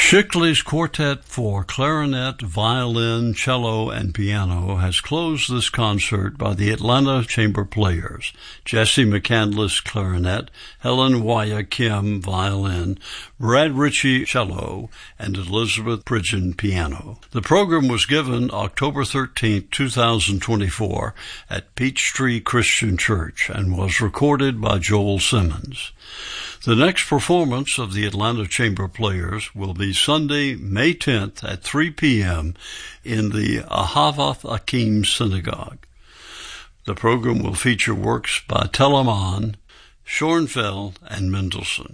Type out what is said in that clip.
Shickley's Quartet for Clarinet, Violin, Cello, and Piano has closed this concert by the Atlanta Chamber Players: Jesse McCandless, Clarinet, Helen Waya Kim, Violin, Brad Ritchie, Cello, and Elizabeth Pridgeon, Piano. The program was given October 13, 2024 at Peachtree Christian Church and was recorded by Joel Simmons. The next performance of the Atlanta Chamber Players will be Sunday, May 10th at 3 p.m. in the Ahavath Akim Synagogue. The program will feature works by Telemann, Schoenfeld, and Mendelssohn.